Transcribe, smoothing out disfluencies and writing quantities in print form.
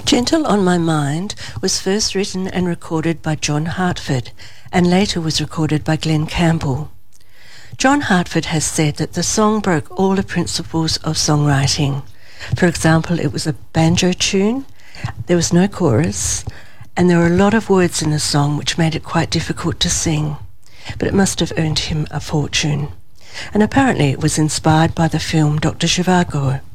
Gentle on My Mind was first written and recorded by John Hartford and later was recorded by Glenn Campbell. John Hartford has said that the song broke all the principles of songwriting. For example, it was a banjo tune, there was no chorus, and there were a lot of words in the song which made it quite difficult to sing. But it must have earned him a fortune. And apparently it was inspired by the film Dr. Zhivago.